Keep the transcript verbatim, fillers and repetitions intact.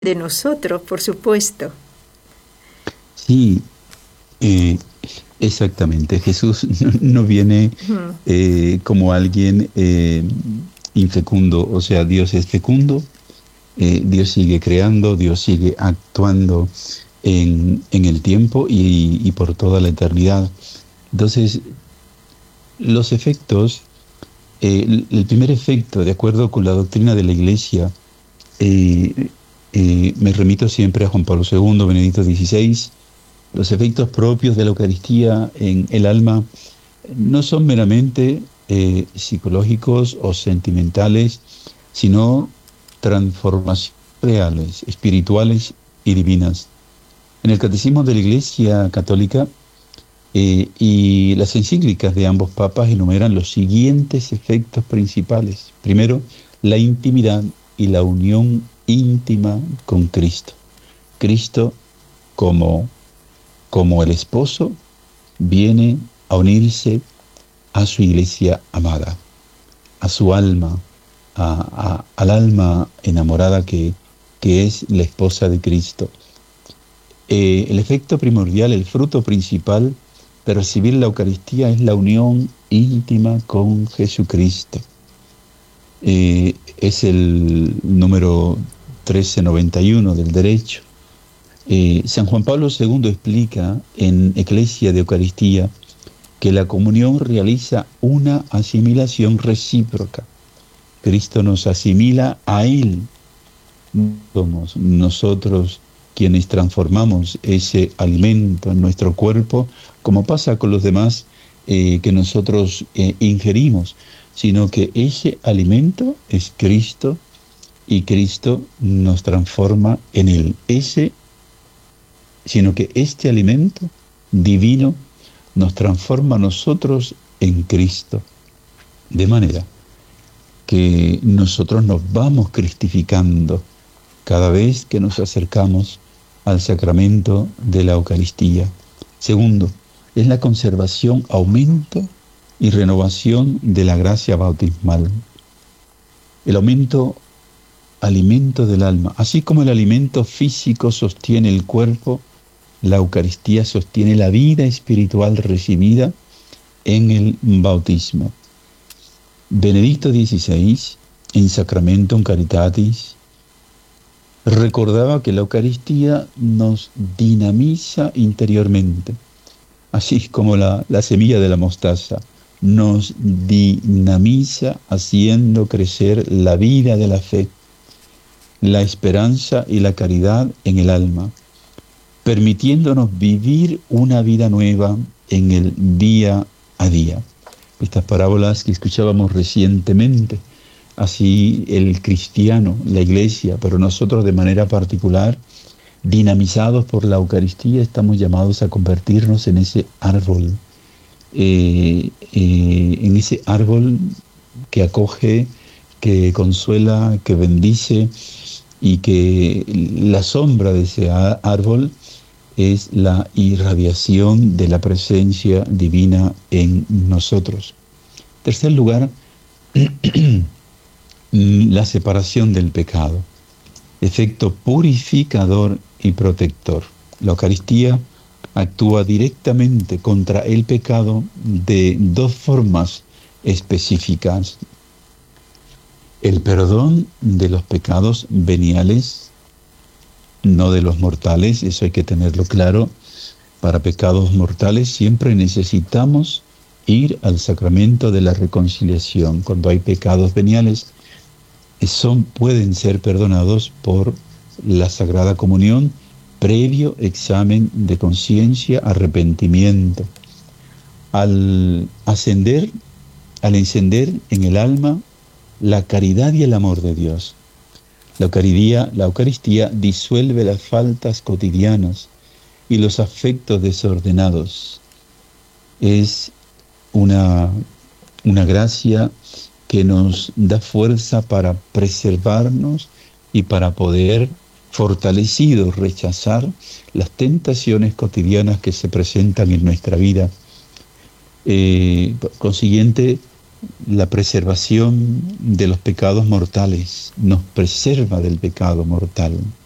de nosotros, por supuesto. Sí, eh, exactamente. Jesús no, no viene Ujú. eh, como alguien eh, infecundo, o sea, Dios es fecundo, eh, Dios sigue creando, Dios sigue actuando en, en el tiempo y, y por toda la eternidad. Entonces, los efectos, eh, el el primer efecto, de acuerdo con la doctrina de la Iglesia, eh, eh, me remito siempre a Juan Pablo segundo, Benedicto dieciséis. Los efectos propios de la Eucaristía en el alma no son meramente eh, psicológicos o sentimentales, sino transformaciones reales, espirituales y divinas. En el Catecismo de la Iglesia Católica eh, y las encíclicas de ambos papas enumeran los siguientes efectos principales. Primero, la intimidad y la unión íntima con Cristo. Cristo como como el esposo viene a unirse a su iglesia amada, a su alma, a, a, al alma enamorada que, que es la esposa de Cristo. Eh, el efecto primordial, el fruto principal de recibir la Eucaristía es la unión íntima con Jesucristo. Eh, es el número trece noventa y uno del derecho. Eh, San Juan Pablo segundo explica en Eclesia de Eucaristía que la comunión realiza una asimilación recíproca. Cristo nos asimila a Él. Somos nosotros quienes transformamos ese alimento en nuestro cuerpo, como pasa con los demás eh, que nosotros eh, ingerimos, sino que ese alimento es Cristo y Cristo nos transforma en Él. Ese sino que este alimento divino nos transforma a nosotros en Cristo, de manera que nosotros nos vamos cristificando cada vez que nos acercamos al sacramento de la Eucaristía. Segundo, es la conservación, aumento y renovación de la gracia bautismal. El aumento, alimento del alma, así como el alimento físico sostiene el cuerpo, la Eucaristía sostiene la vida espiritual recibida en el bautismo. Benedicto dieciséis, en Sacramentum Caritatis, recordaba que la Eucaristía nos dinamiza interiormente, así como la, la semilla de la mostaza, nos dinamiza haciendo crecer la vida de la fe, la esperanza y la caridad en el alma, permitiéndonos vivir una vida nueva en el día a día. Estas parábolas que escuchábamos recientemente, así el cristiano, la iglesia, pero nosotros de manera particular, dinamizados por la Eucaristía, estamos llamados a convertirnos en ese árbol, eh, eh, en ese árbol que acoge, que consuela, que bendice, y que la sombra de ese árbol es la irradiación de la presencia divina en nosotros. En tercer lugar, la separación del pecado, efecto purificador y protector. La Eucaristía actúa directamente contra el pecado de dos formas específicas. El perdón de los pecados veniales, no de los mortales, eso hay que tenerlo claro. Para pecados mortales siempre necesitamos ir al sacramento de la reconciliación. Cuando hay pecados veniales, son, pueden ser perdonados por la Sagrada Comunión, previo examen de conciencia, arrepentimiento. Al ascender, al encender en el alma la caridad y el amor de Dios. La Eucaristía, la Eucaristía disuelve las faltas cotidianas y los afectos desordenados. Es una, una gracia que nos da fuerza para preservarnos y para poder, fortalecidos, rechazar las tentaciones cotidianas que se presentan en nuestra vida. Eh, por consiguiente, la preservación de los pecados mortales nos preserva del pecado mortal.